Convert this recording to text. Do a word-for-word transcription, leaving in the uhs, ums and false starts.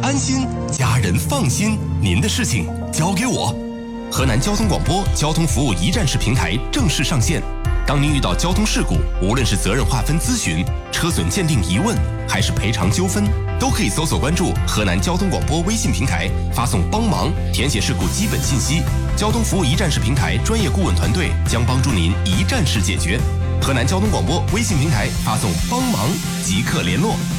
安心，家人放心，您的事情交给我。河南交通广播交通服务一站式平台正式上线。当您遇到交通事故，无论是责任划分咨询、车损鉴定疑问，还是赔偿纠纷，都可以搜索关注河南交通广播微信平台，发送帮忙，填写事故基本信息。交通服务一站式平台专业顾问团队将帮助您一站式解决。河南交通广播微信平台发送帮忙即刻联络。